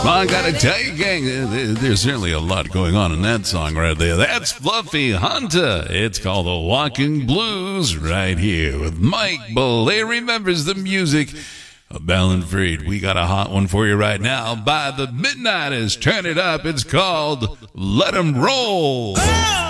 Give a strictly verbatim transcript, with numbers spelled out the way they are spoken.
I gotta tell you, gang, there's certainly a lot going on in that song right there. That's Fluffy Hunter. It's called The Walking Blues right here with Mike Bull. Remembers the music of Alan Freed. We got a hot one for you right now by the Midnighters. Turn it up. It's called Let 'Em Roll.